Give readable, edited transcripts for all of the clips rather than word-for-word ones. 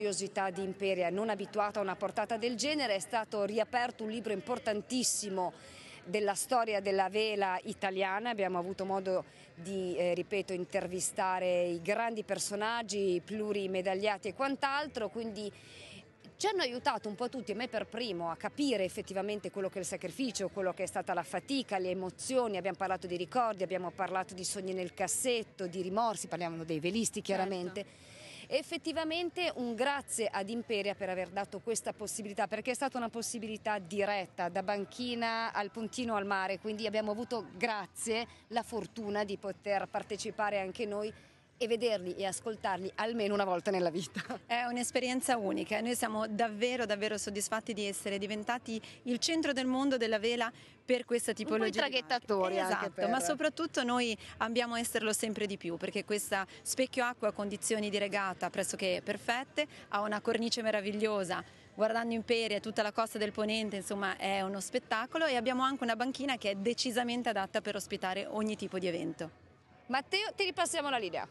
curiosità di Imperia, non abituata a una portata del genere. È stato riaperto un libro importantissimo della storia della vela italiana. Abbiamo avuto modo di, ripeto, intervistare i grandi personaggi, i plurimedagliati e quant'altro, quindi ci hanno aiutato un po' tutti, a me per primo, a capire effettivamente quello che è il sacrificio, quello che è stata la fatica, le emozioni. Abbiamo parlato di ricordi, abbiamo parlato di sogni nel cassetto, di rimorsi, parliamo dei velisti chiaramente. Certo. E effettivamente un grazie ad Imperia per aver dato questa possibilità, perché è stata una possibilità diretta, da banchina al puntino al mare, quindi abbiamo avuto, grazie, la fortuna di poter partecipare anche noi e vederli e ascoltarli almeno una volta nella vita. È un'esperienza unica e noi siamo davvero soddisfatti di essere diventati il centro del mondo della vela per questa tipologia. Un po' i traghettatori, esatto, anche per... ma soprattutto noi abbiamo esserlo sempre di più, perché questa specchio acqua ha condizioni di regata pressoché perfette, ha una cornice meravigliosa. Guardando Imperia e tutta la costa del Ponente, insomma, è uno spettacolo, e abbiamo anche una banchina che è decisamente adatta per ospitare ogni tipo di evento. Matteo, ti ripassiamo la linea.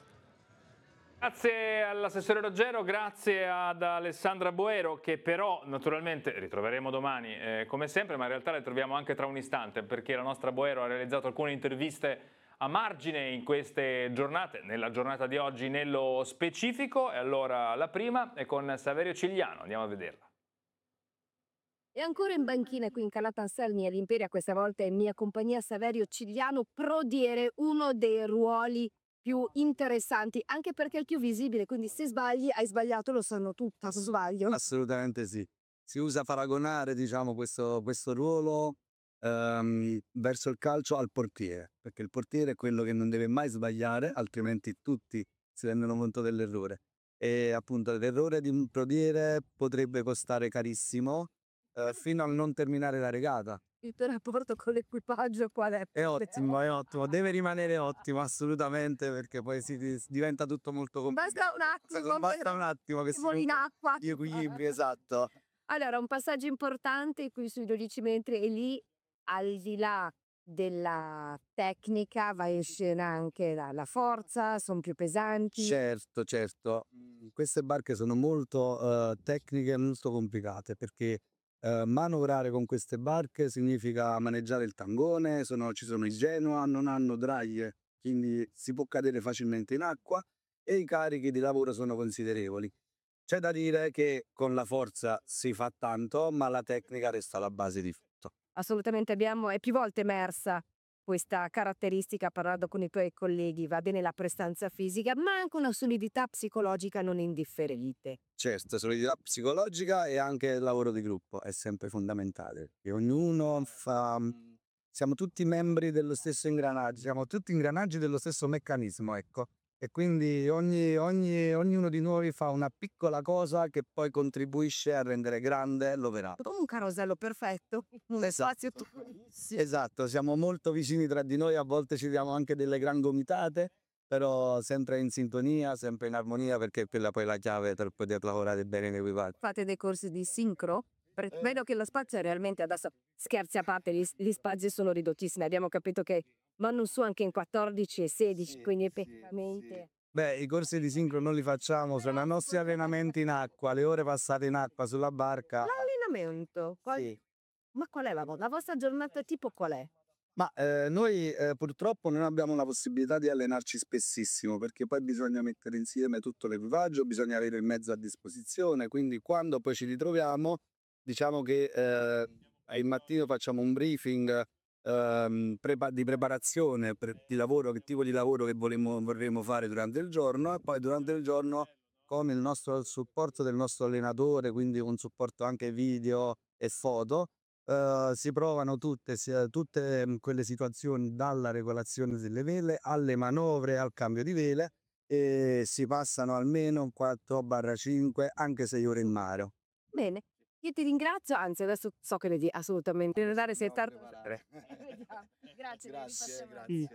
Grazie all'assessore Roggero, grazie ad Alessandra Boero, che però naturalmente ritroveremo domani come sempre, ma in realtà le troviamo anche tra un istante, perché la nostra Boero ha realizzato alcune interviste a margine in queste giornate, nella giornata di oggi nello specifico. E allora la prima è con Saverio Cigliano, andiamo a vederla. E ancora in banchina qui in Cala Anselmi all'Imperia, questa volta è in mia compagnia Saverio Cigliano, prodiere, uno dei ruoli più interessanti, anche perché è il più visibile, quindi se sbagli hai sbagliato, lo sanno tutti, sbaglio. Assolutamente sì. Si usa paragonare, diciamo, questo ruolo verso il calcio al portiere, perché il portiere è quello che non deve mai sbagliare, altrimenti tutti si rendono conto dell'errore. E appunto l'errore di un portiere potrebbe costare carissimo fino a non terminare la regata. Il tuo rapporto con l'equipaggio qual è? È ottimo, deve rimanere ottimo assolutamente, perché poi si diventa tutto molto complicato. Basta un attimo che si in acqua. gli equilibri, esatto. Allora, un passaggio importante qui sui 12 metri, e lì, al di là della tecnica, va in scena anche la forza, sono più pesanti. Certo. Queste barche sono molto tecniche e molto complicate, perché manovrare con queste barche significa maneggiare il tangone, ci sono i Genoa, non hanno draglie, quindi si può cadere facilmente in acqua, e i carichi di lavoro sono considerevoli. C'è da dire che con la forza si fa tanto, ma la tecnica resta la base di tutto. Assolutamente, è più volte emersa questa caratteristica parlando con i tuoi colleghi. Va bene la prestanza fisica, ma anche una solidità psicologica non indifferente. Certo, solidità psicologica e anche il lavoro di gruppo è sempre fondamentale. E ognuno siamo tutti membri dello stesso ingranaggio, siamo tutti ingranaggi dello stesso meccanismo, ecco. E quindi ognuno di noi fa una piccola cosa che poi contribuisce a rendere grande l'operato. Come un carosello perfetto, un spazio tutto. Esatto, siamo molto vicini tra di noi, a volte ci diamo anche delle gran gomitate, però sempre in sintonia, sempre in armonia, perché quella poi è la chiave per poter lavorare bene in equipaggio. Fate dei corsi di sincro? Vedo che lo spazio è realmente, adesso scherzi a parte, gli spazi sono ridottissimi, abbiamo capito che vanno su anche in 14 e 16, quindi effettivamente... Beh, i corsi di sincro non li facciamo, sono i nostri allenamenti in acqua, le ore passate in acqua sulla barca. L'allenamento? Sì. Ma qual è la vostra giornata tipo qual è? Ma noi purtroppo non abbiamo la possibilità di allenarci spessissimo, perché poi bisogna mettere insieme tutto l'equipaggio, bisogna avere il mezzo a disposizione, quindi quando poi ci ritroviamo, diciamo che il mattino facciamo un briefing di preparazione di lavoro, che tipo di lavoro che vorremmo fare durante il giorno, e poi durante il giorno, con il supporto del nostro allenatore, quindi un supporto anche video e foto, si provano tutte quelle situazioni, dalla regolazione delle vele alle manovre, al cambio di vele, e si passano almeno 4-5, anche 6 ore in mare. Bene, io ti ringrazio, anzi adesso so che devi assolutamente andare, sei tardi. Grazie.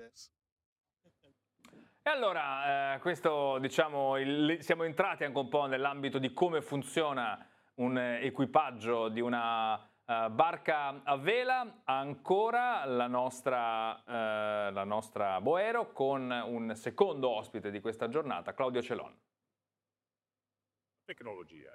E allora, questo diciamo, siamo entrati anche un po' nell'ambito di come funziona un equipaggio di una barca a vela. Ancora la nostra Boero con un secondo ospite di questa giornata, Claudio Celon. tecnologia.